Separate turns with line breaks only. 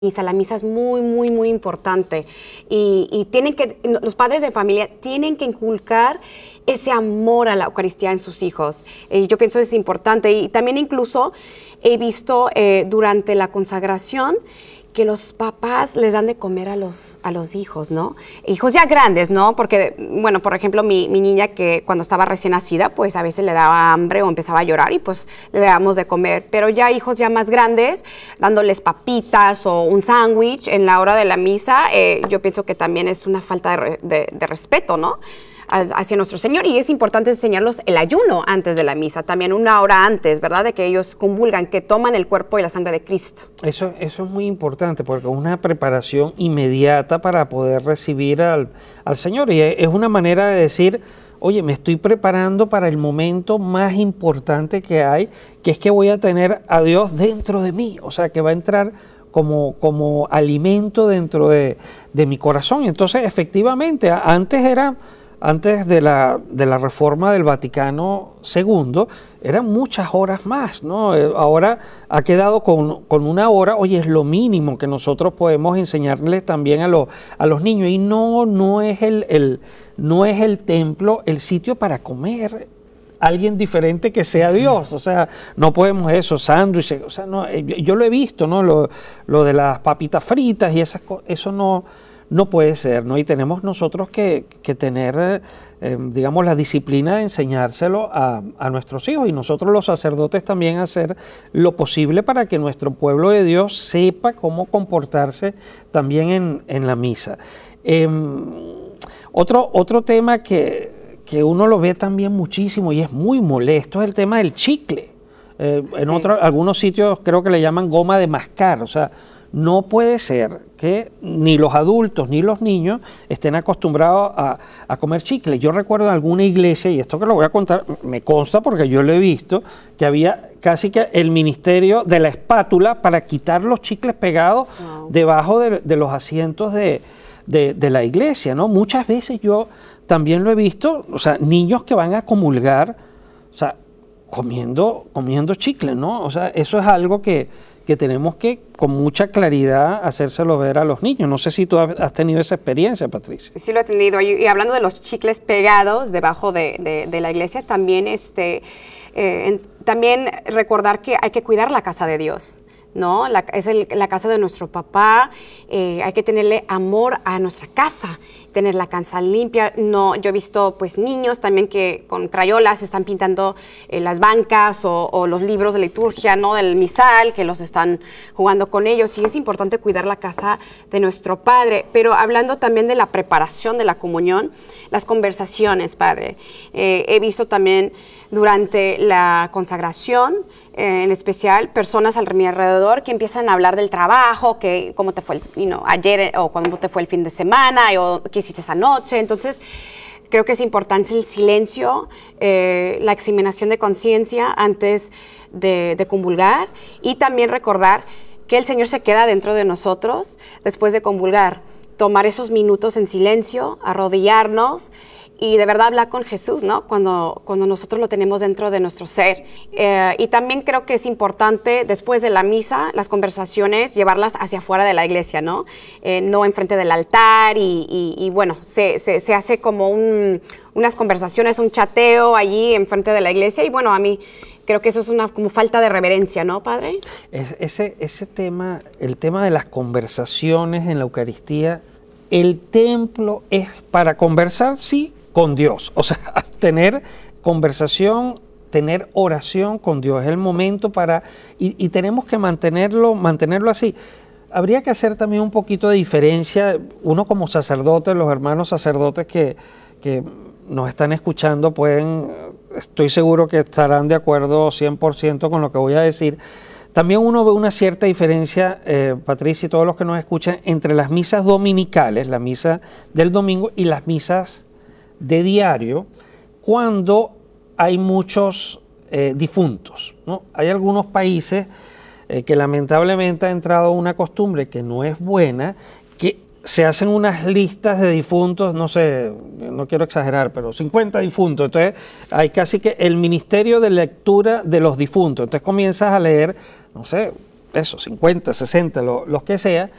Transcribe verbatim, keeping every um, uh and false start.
misa. La misa es muy, muy, muy importante y, y tienen que, los padres de familia tienen que inculcar ese amor a la Eucaristía en sus hijos. Eh, yo pienso que es importante y también incluso he visto eh, durante la consagración que los papás les dan de comer a los, a los hijos, ¿no? Hijos ya grandes, ¿no? Porque, bueno, por ejemplo, mi, mi niña que cuando estaba recién nacida, pues a veces le daba hambre o empezaba a llorar y pues le dábamos de comer. Pero ya hijos ya más grandes, dándoles papitas o un sándwich en la hora de la misa, eh, yo pienso que también es una falta de, re, de, de respeto, ¿no? Hacia nuestro Señor, y es importante enseñarlos el ayuno antes de la misa, también una hora antes, ¿verdad? De que ellos comulgan, que toman el cuerpo y la sangre de Cristo.
Eso, eso es muy importante porque es una preparación inmediata para poder recibir al, al Señor, y es una manera de decir, oye, me estoy preparando para el momento más importante que hay, que es que voy a tener a Dios dentro de mí, o sea, que va a entrar como, como alimento dentro de, de mi corazón. Entonces, efectivamente, antes era... Antes de la, de la reforma del Vaticano segundo, eran muchas horas más, ¿no? Ahora ha quedado con, con una hora, oye, es lo mínimo que nosotros podemos enseñarles también a, lo, a los niños. Y no, no, es el, el, no es el templo el sitio para comer alguien diferente que sea Dios, o sea, no podemos eso, sándwiches, o sea, no, yo, yo lo he visto, ¿no? Lo, lo de las papitas fritas y esas cosas, eso no... No puede ser, ¿no? Y tenemos nosotros que, que tener, eh, digamos, la disciplina de enseñárselo a, a nuestros hijos, y nosotros los sacerdotes también hacer lo posible para que nuestro pueblo de Dios sepa cómo comportarse también en, en la misa. Eh, otro, otro tema que, que uno lo ve también muchísimo y es muy molesto es el tema del chicle. Eh, en
Sí.
otros, algunos sitios creo que le llaman goma de mascar, o sea, no puede ser que ni los adultos ni los niños estén acostumbrados a, a comer chicle. Yo recuerdo en alguna iglesia, y esto que lo voy a contar, me consta porque yo lo he visto, que había casi que el ministerio de la espátula para quitar los chicles pegados wow. debajo de, de los asientos de, de, de la iglesia, ¿no? Muchas veces yo también lo he visto, o sea, niños que van a comulgar, o sea, comiendo, comiendo chicle, ¿no? O sea, eso es algo que que tenemos que con mucha claridad hacérselo ver a los niños. No sé si tú has tenido esa experiencia, Patricia.
Sí, lo he tenido. Y, y hablando de los chicles pegados debajo de, de, de la iglesia, también, este, eh, en, también recordar que hay que cuidar la casa de Dios, ¿no? La, es el, la casa de nuestro papá, eh, hay que tenerle amor a nuestra casa, tener la casa limpia. No, yo he visto pues niños también que con crayolas están pintando eh, las bancas o, o los libros de liturgia, ¿no? Del misal, que los están jugando con ellos, y es importante cuidar la casa de nuestro Padre. Pero hablando también de la preparación de la comunión, las conversaciones, Padre, eh, he visto también durante la consagración, Eh, en especial personas a mi alrededor que empiezan a hablar del trabajo, que cómo te fue el, you know, ayer o cómo te fue el fin de semana o qué hiciste esa noche. Entonces creo que es importante el silencio, eh, la examinación de conciencia antes de, de comulgar, y también recordar que el Señor se queda dentro de nosotros después de comulgar, tomar esos minutos en silencio, arrodillarnos y de verdad hablar con Jesús, ¿no? Cuando, cuando nosotros lo tenemos dentro de nuestro ser. Eh, y también creo que es importante, después de la misa, las conversaciones, llevarlas hacia afuera de la iglesia, ¿no? Eh, no enfrente del altar y, y, y bueno, se, se, se hace como un, unas conversaciones, un chateo allí enfrente de la iglesia, y bueno, a mí creo que eso es una como falta de reverencia, ¿no, Padre?
Es, ese, ese tema, el tema de las conversaciones en la Eucaristía, el templo es para conversar, sí, con Dios, o sea, tener conversación, tener oración con Dios, es el momento para, y, y tenemos que mantenerlo, mantenerlo así. Habría que hacer también un poquito de diferencia, uno como sacerdote, los hermanos sacerdotes que, que nos están escuchando pueden, estoy seguro que estarán de acuerdo cien por ciento con lo que voy a decir. También uno ve una cierta diferencia, eh, Patricia y todos los que nos escuchan, entre las misas dominicales, la misa del domingo, y las misas de diario, cuando hay muchos eh, difuntos, ¿no? Hay algunos países eh, que lamentablemente ha entrado una costumbre que no es buena, que se hacen unas listas de difuntos, no sé, no quiero exagerar, pero cincuenta difuntos. Entonces hay casi que el ministerio de lectura de los difuntos. Entonces comienzas a leer, no sé, eso, cincuenta, sesenta, lo- los que sea,